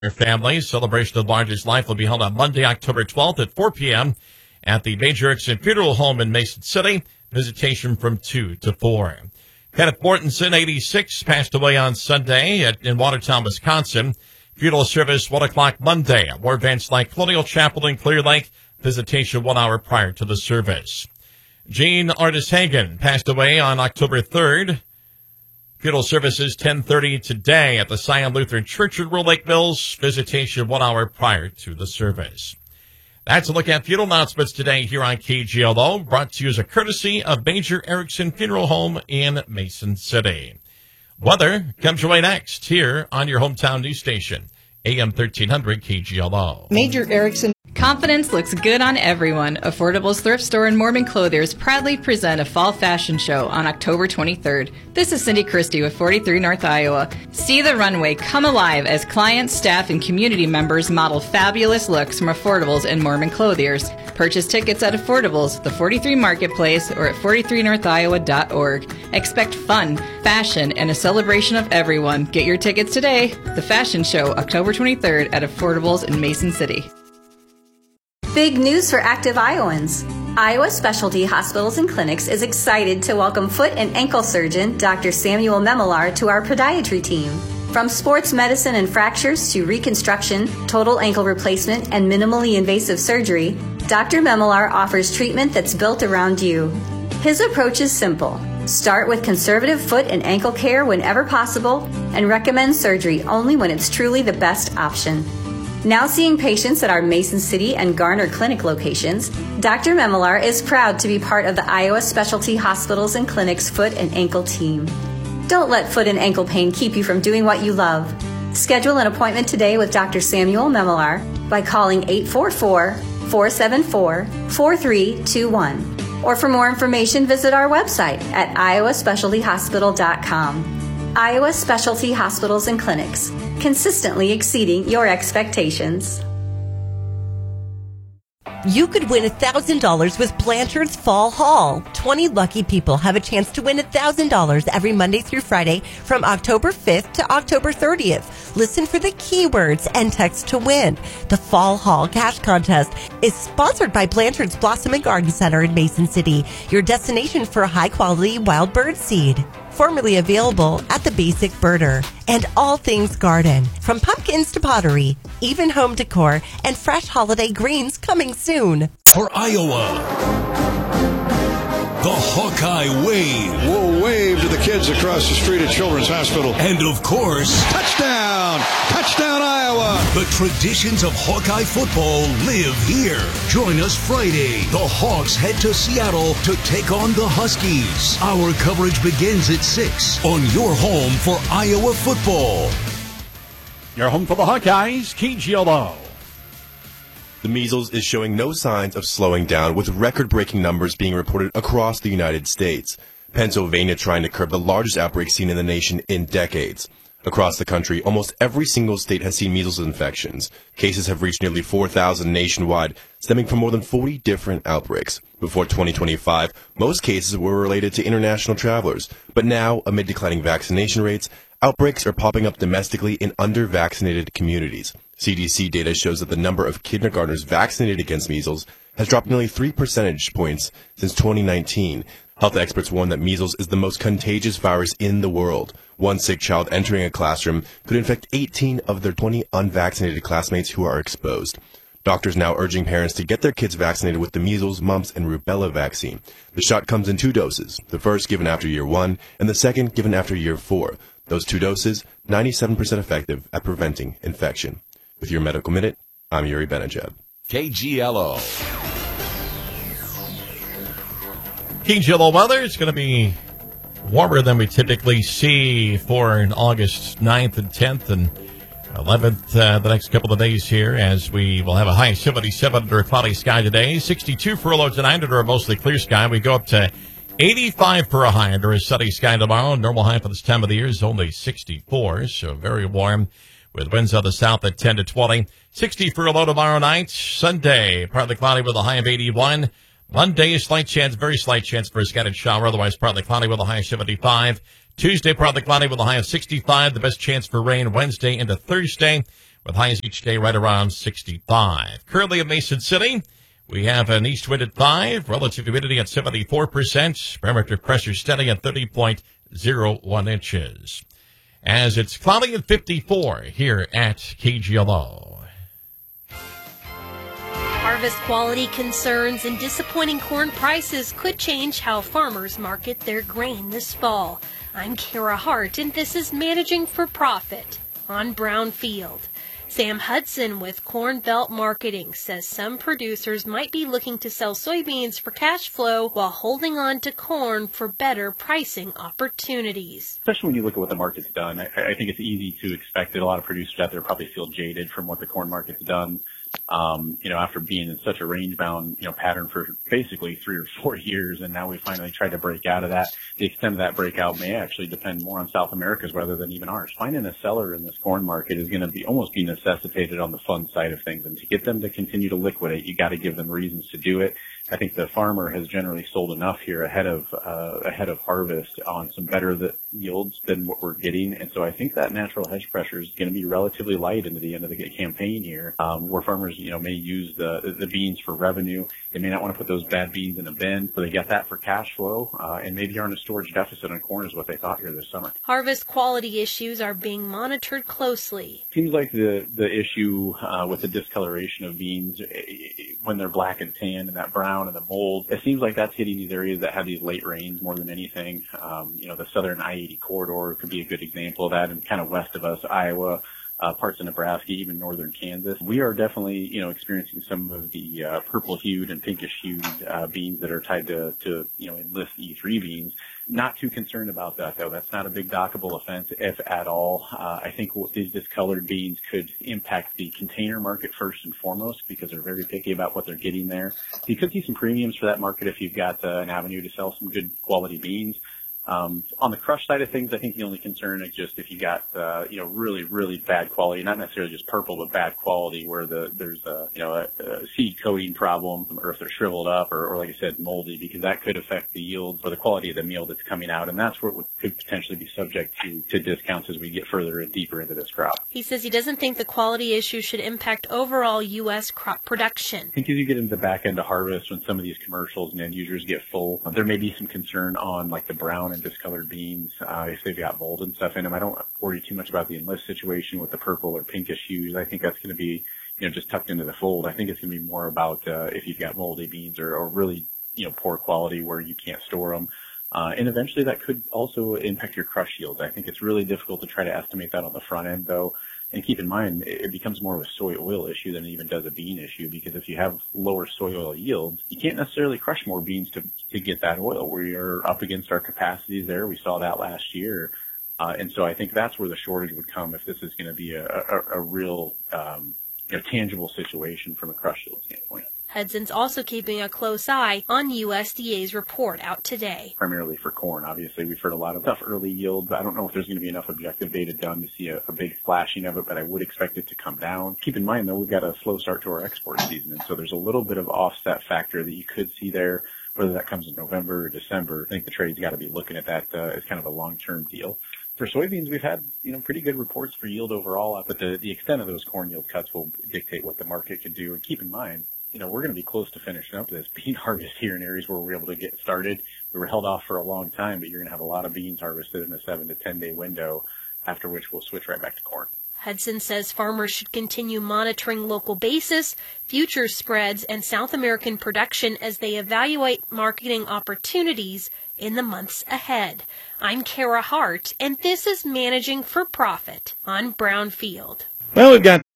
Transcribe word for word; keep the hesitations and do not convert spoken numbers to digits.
Your family celebration of Largest Life will be held on Monday, October twelfth at four p.m. at the Major Erickson Funeral Home in Mason City. Visitation from two to four. Kenneth Mortensen, eighty-six, passed away on Sunday at, in Watertown, Wisconsin. Funeral service one o'clock Monday at War Van Slyke Colonial Chapel in Clear Lake. Visitation one hour prior to the service. Jean Artis Hagen passed away on October third. Funeral services ten thirty today at the Zion Lutheran Church in Rural Lake Mills. Visitation one hour prior to the service. That's a look at funeral announcements today here on K G L O, brought to you as a courtesy of Major Erickson Funeral Home in Mason City. Weather comes your way next here on your hometown news station, A M thirteen hundred K G L O. Major Erickson. Confidence looks good on everyone. Affordable's Thrift Store and Mormon Clothiers proudly present a fall fashion show on October twenty-third. This is Cindy Christie with forty-three North Iowa. See the runway come alive as clients, staff, and community members model fabulous looks from Affordables and Mormon Clothiers. Purchase tickets at Affordables, the forty-three Marketplace, or at forty-three north iowa dot org. Expect fun, fashion, and a celebration of everyone. Get your tickets today. The fashion show, October twenty-third at Affordables in Mason City. Big news for active Iowans. Iowa Specialty Hospitals and Clinics is excited to welcome foot and ankle surgeon Doctor Samuel Memelar to our podiatry team. From sports medicine and fractures to reconstruction, total ankle replacement, and minimally invasive surgery, Doctor Memelar offers treatment that's built around you. His approach is simple. Start with conservative foot and ankle care whenever possible and recommend surgery only when it's truly the best option. Now seeing patients at our Mason City and Garner Clinic locations, Doctor Memelar is proud to be part of the Iowa Specialty Hospitals and Clinics foot and ankle team. Don't let foot and ankle pain keep you from doing what you love. Schedule an appointment today with Doctor Samuel Memelar by calling eight four four, four seven four, four three two one. Or for more information, visit our website at iowa specialty hospital dot com. Iowa Specialty Hospitals and Clinics, consistently exceeding your expectations. You could win one thousand dollars with Blanchard's Fall Haul. twenty lucky people have a chance to win one thousand dollars every Monday through Friday from October fifth to October thirtieth. Listen for the keywords and text to win. The Fall Haul Cash Contest is sponsored by Blanchard's Blossom and Garden Center in Mason City, your destination for high-quality wild bird seed. Formerly available at the Basic Birder. And all things garden, from pumpkins to pottery, even home decor, and fresh holiday greens coming soon. For Iowa, the Hawkeye Wave. We'll wave to the kids across the street at Children's Hospital. And of course, touchdown! Touchdown, Iowa! The traditions of Hawkeye football live here. Join us Friday. The Hawks head to Seattle to take on the Huskies. Our coverage begins at six on your home for Iowa football. Your home for the Hawkeyes, K G L O. The measles is showing no signs of slowing down, with record-breaking numbers being reported across the United States. Pennsylvania trying to curb the largest outbreak seen in the nation in decades. Across the country, almost every single state has seen measles infections. Cases have reached nearly four thousand nationwide, stemming from more than forty different outbreaks. Before twenty twenty-five, most cases were related to international travelers. But now, amid declining vaccination rates, outbreaks are popping up domestically in under-vaccinated communities. C D C data shows that the number of kindergartners vaccinated against measles has dropped nearly three percentage points since twenty nineteen. Health experts warn that measles is the most contagious virus in the world. One sick child entering a classroom could infect eighteen of their twenty unvaccinated classmates who are exposed. Doctors now urging parents to get their kids vaccinated with the measles, mumps, and rubella vaccine. The shot comes in two doses, the first given after year one, and the second given after year four. Those two doses, ninety-seven percent effective at preventing infection. With your Medical Minute, I'm Yuri Benajeb. K G L O. K G L O weather is going to be warmer than we typically see for August ninth and tenth and eleventh, uh, the next couple of days here, as we will have a high of seventy-seven under a cloudy sky today, sixty-two for a low tonight under a mostly clear sky. We go up to eighty-five for a high under a sunny sky tomorrow. Normal high for this time of the year is only sixty-four, so very warm, with winds out of the south at ten to twenty. sixty for a low tomorrow night. Sunday, partly cloudy with a high of eighty-one. Monday, slight chance, very slight chance for a scattered shower, otherwise partly cloudy with a high of seventy-five. Tuesday, partly cloudy with a high of sixty-five. The best chance for rain Wednesday into Thursday, with highs each day right around sixty-five. Currently in Mason City, we have an east wind at five, relative humidity at seventy-four percent, barometric pressure steady at thirty point zero one inches. As it's cloudy at fifty-four here at K G L O. Harvest quality concerns and disappointing corn prices could change how farmers market their grain this fall. I'm Kara Hart, and this is Managing for Profit on Brownfield. Sam Hudson with Corn Belt Marketing says some producers might be looking to sell soybeans for cash flow while holding on to corn for better pricing opportunities. Especially when you look at what the market's done, I, I think it's easy to expect that a lot of producers out there probably feel jaded from what the corn market's done. Um, you know, after being in such a range-bound, you know, pattern for basically three or four years, and now we finally tried to break out of that. The extent of that breakout may actually depend more on South America's rather than even ours. Finding a seller in this corn market is going to be almost be necessitated on the fund side of things, and to get them to continue to liquidate, you got to give them reasons to do it. I think the farmer has generally sold enough here ahead of uh, ahead of harvest on some better the yields than what we're getting, and so I think that natural hedge pressure is going to be relatively light into the end of the campaign here, um, where farmers, you know, may use the the beans for revenue. They may not want to put those bad beans in a bin, so they get that for cash flow, uh, and maybe aren't a storage deficit on corn is what they thought here this summer. Harvest quality issues are being monitored closely. Seems like the the issue uh, with the discoloration of beans when they're black and tan and that brown and the mold, it seems like that's hitting these areas that have these late rains more than anything. Um, you know, the southern I eighty corridor could be a good example of that, and kind of west of us, Iowa, uh, parts of Nebraska, even northern Kansas. We are definitely, you know, experiencing some of the uh, purple-hued and pinkish-hued uh, beans that are tied to, to, you know, enlist E three beans. Not too concerned about that, though. That's not a big dockable offense, if at all. Uh, I think these discolored beans could impact the container market first and foremost because they're very picky about what they're getting there. So you could see some premiums for that market if you've got uh, an avenue to sell some good quality beans. Um, on the crush side of things, I think the only concern is just if you got, uh, you know, really, really bad quality, not necessarily just purple, but bad quality where the, there's a, you know, a, a seed coating problem, or if they're shriveled up or, or like I said, moldy, because that could affect the yield or the quality of the meal that's coming out. And that's where it would, could potentially be subject to, to discounts as we get further and deeper into this crop. He says he doesn't think the quality issue should impact overall U S crop production. I think as you get into the back end of harvest, when some of these commercials and end users get full, there may be some concern on like the brown and discolored beans, uh, if they've got mold and stuff in them. I don't worry too much about the enlist situation with the purple or pinkish hues. I think that's going to be, you know, just tucked into the fold. I think it's going to be more about, uh, if you've got moldy beans or, or really, you know, poor quality where you can't store them. Uh, and eventually that could also impact your crush yields. I think it's really difficult to try to estimate that on the front end, though. And keep in mind, it becomes more of a soy oil issue than it even does a bean issue, because if you have lower soy oil yields, you can't necessarily crush more beans to, to get that oil. We are up against our capacities there. We saw that last year. Uh, and so I think that's where the shortage would come if this is going to be a, a, a real, um, you know, tangible situation from a crush yield standpoint. Hudson's also keeping a close eye on U S D A's report out today. Primarily for corn, obviously. We've heard a lot of tough early yields. I don't know if there's going to be enough objective data done to see a, a big flashing of it, but I would expect it to come down. Keep in mind, though, we've got a slow start to our export season, and so there's a little bit of offset factor that you could see there, whether that comes in November or December. I think the trade's got to be looking at that uh, as kind of a long-term deal. For soybeans, we've had, you know, pretty good reports for yield overall, but the, the extent of those corn yield cuts will dictate what the market can do. And keep in mind, you know, we're going to be close to finishing up this bean harvest here in areas where we were able to get started. We were held off for a long time, but you're going to have a lot of beans harvested in a seven to ten day window, after which we'll switch right back to corn. Hudson says farmers should continue monitoring local basis, futures spreads, and South American production as they evaluate marketing opportunities in the months ahead. I'm Kara Hart, and this is Managing for Profit on Brownfield. Well, we've got